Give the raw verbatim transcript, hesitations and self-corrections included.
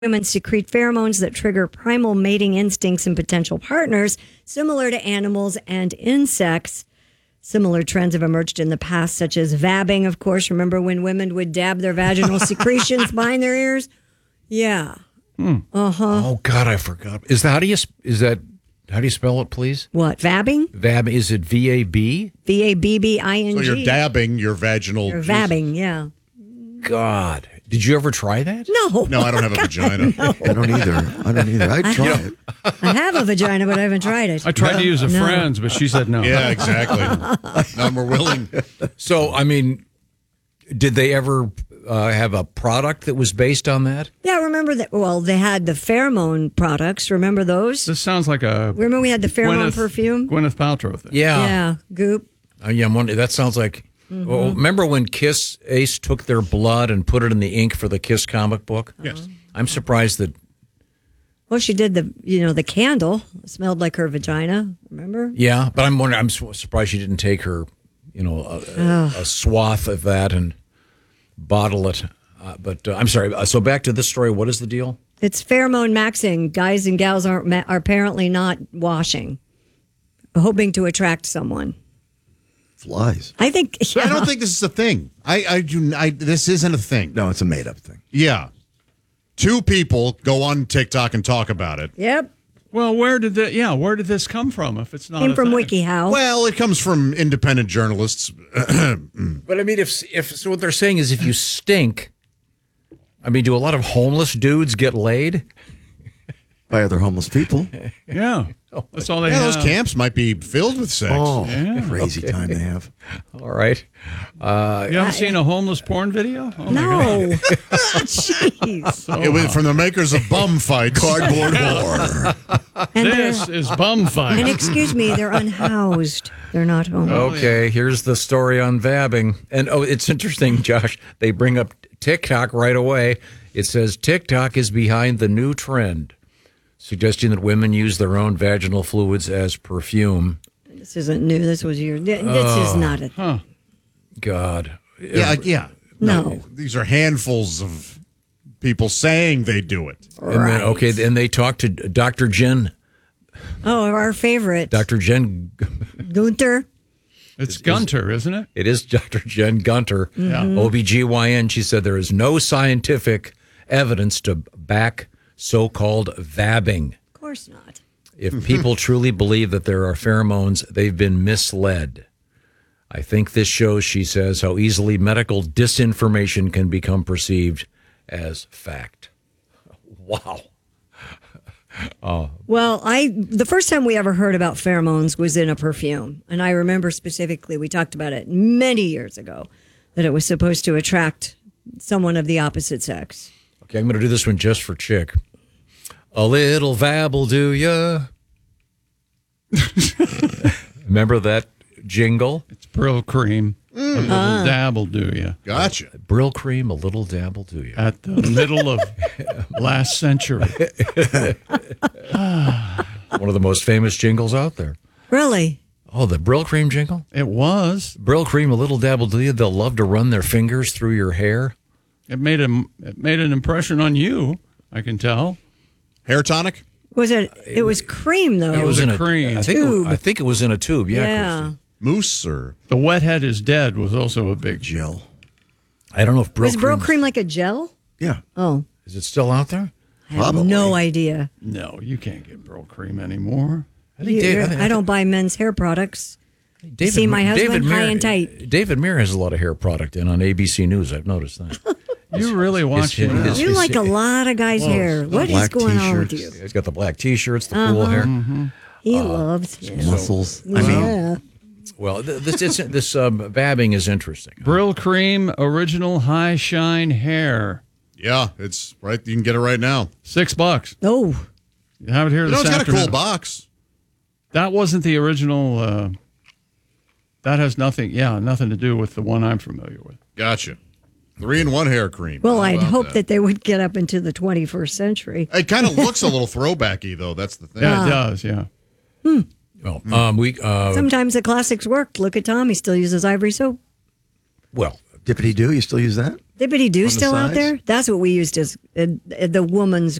Women secrete pheromones that trigger primal mating instincts in potential partners, similar to animals and insects. Similar trends have emerged in the past, such as vabbing, of course. Remember when women would dab their vaginal secretions behind their ears? Yeah. Hmm. Uh-huh. Oh, God, I forgot. Is that how do you, is that, how do you spell it, please? What, vabbing? Vab, is it V A B? V A B B I N G. So you're dabbing your vaginal... You're vabbing, yeah. God. Did you ever try that? No. No, I don't have a vagina. No. I don't either. I don't either. I'd try it. I have a vagina, but I haven't tried it. I tried to use a No. friend's, but she said no. Yeah, exactly. None were willing. So, I mean, did they ever uh, have a product that was based on that? Yeah, remember that. Well, they had the pheromone products. Remember those? This sounds like a Remember we had the pheromone Gwyneth, perfume? Gwyneth Paltrow thing. Yeah. Yeah, goop. Uh, yeah, I'm wondering, that sounds like. Mm-hmm. Well, remember when Kiss Ace took their blood and put it in the ink for the Kiss comic book? Yes. I'm surprised that. Well, she did the, you know, the candle. It smelled like her vagina. Remember? Yeah, but I'm wondering. I'm su- surprised she didn't take her, you know, a, a, a swath of that and bottle it. Uh, but uh, I'm sorry. Uh, so back to this story. What is the deal? It's pheromone maxing. Guys and gals aren't ma- are apparently not washing, hoping to attract someone. Flies. I think. Yeah. I don't think this is a thing. I, I do. I, this isn't a thing. No, it's a made up thing. Yeah. Two people go on TikTok and talk about it. Yep. Well, where did the yeah? Where did this come from? If it's not Came a from thing? WikiHow. Well, it comes from independent journalists. But I mean, if if so, what they're saying is, if you stink, I mean, do a lot of homeless dudes get laid? By other homeless people. Yeah, that's all they Yeah, have. those camps might be filled with sex. Oh, Yeah. crazy time they have. All right. Uh, You haven't seen a homeless porn video? Oh my God. no. Jeez. So, It went from the makers of Bum Fights. Cardboard whore. And, this they're- is bum fight. and excuse me, they're unhoused. They're not home. Okay, here's the story on vabbing. And oh, it's interesting, Josh. They bring up TikTok right away. It says TikTok is behind the new trend, suggesting that women use their own vaginal fluids as perfume. This isn't new. This was your. This is not a. Huh. God. Yeah, yeah. No. These are handfuls of people saying they do it. And then, okay, then they talked to Doctor Jen, Oh, our favorite. Doctor Jen, Gunther. It's Gunter, isn't it? it is Doctor Jen Gunter, Yeah. O B G Y N. She said there is no scientific evidence to back so-called vabbing. Of course not. If people truly believe that there are pheromones, they've been misled. I think this shows, she says, how easily medical disinformation can become perceived as fact. Wow. Well, I the first time we ever heard about pheromones was in a perfume, and I remember specifically we talked about it many years ago that it was supposed to attract someone of the opposite sex. Okay, I'm going to do this one just for Chick. A little vabble, do ya? Remember that jingle? It's Brill Cream. A little Ah. dabble, do you? Gotcha. Brill cream, a little dabble, do ya? At the middle of last century. One of the most famous jingles out there. Really? Oh, the Brill cream jingle? It was. Brill cream, a little dabble, do ya? They'll love to run their fingers through your hair. It made a it made an impression on you. I can tell. Hair tonic? Was it? It was cream though. It was in a cream. I think, it, Tube. I think it was in a tube. Yeah. Yeah. Christy. Moose or... The wet head is dead was also a big Jill. I don't know if Brill Was Brill cream, cream like a gel? Yeah. Oh, is it still out there? I have Probably. no idea. No, you can't get Brill Cream anymore. I think You- Dave- you're- I think- I don't buy men's hair products. David, See my husband, David high Muir, and tight. David Muir has a lot of hair product in on A B C News. I've noticed that. You really watch his- him. his- You his- like a lot of guys' hair. What is black going on with you? t-shirts. He's got the black T-shirts, the cool hair. He Uh, loves it. Muscles. I mean, Yeah. Well, th- this it's, this um, vabbing is interesting. Brill Cream Original High Shine Hair. Yeah, it's right. You can get it right now. Six bucks. Oh, You have it here You know, this it's got a afternoon. cool box. That wasn't the original. Uh, that has nothing, yeah, nothing to do with the one I'm familiar with. Gotcha. Three-in-one hair cream. well, How I'd about hope that? they would get up into the twenty-first century. It kind of looks a little throwbacky, though. That's the thing. Yeah, it does, yeah. Well, um, we uh, Sometimes the classics work. Look at Tom; he still uses ivory soap. well, dippity do. You still use that? Dippity do the still out sides? there? That's what we used as uh, the woman's